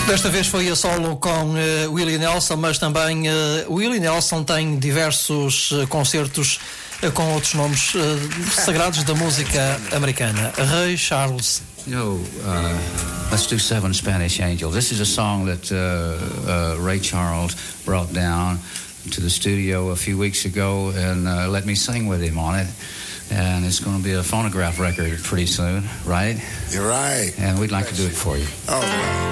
Desta vez foi a solo com Willie Nelson, mas também Willie Nelson tem diversos concertos com outros nomes sagrados da música americana. Ray Charles. Let's do Seven Spanish Angels. This is a song that Ray Charles brought down to the studio a few weeks ago and let me sing with him on it. And it's going to be a phonograph record pretty soon, right? You're right. And we'd like to do it for you. Oh.